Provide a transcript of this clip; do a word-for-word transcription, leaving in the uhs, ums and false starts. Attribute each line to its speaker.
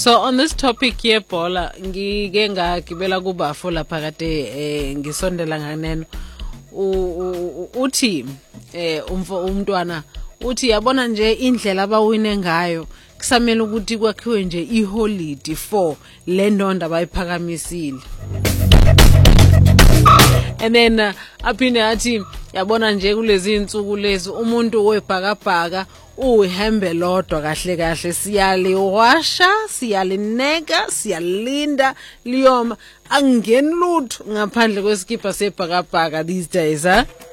Speaker 1: So on this topic yebhola ngike ngagibela kubafo lapha kade eh ngisondela nganeno uthi eh umfo umntwana uthi yabona nje indlela abawine ngayo kusamela ukuthi kwakhiwe nje iholiday for le ndonda abayiphakamisile. And then uh, aphinde athi yabona nje kulezi insuku lezi umuntu webhakabhaka uhembe lodwa kahle kahle siyaliwasha siyalineka siyalinda liyoma angeni lutho ngaphandle kwesikipa sebhakabhaka these days huh?